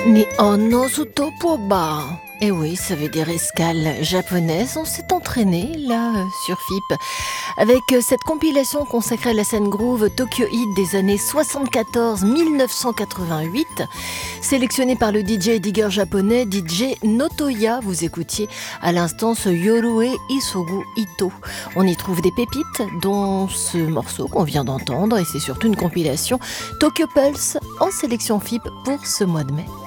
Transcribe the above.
Ni Onno Sutopoba. Et oui, ça veut dire escale japonaise. On s'est entraîné là sur FIP avec cette compilation consacrée à la scène groove Tokyo Hit des années 74-1988, sélectionnée par le DJ digger japonais DJ Notoya. Vous écoutiez à l'instant ce Yorue Isogu Ito. On y trouve des pépites, dont ce morceau qu'on vient d'entendre, et c'est surtout une compilation Tokyo Pulse en sélection FIP pour ce mois de mai.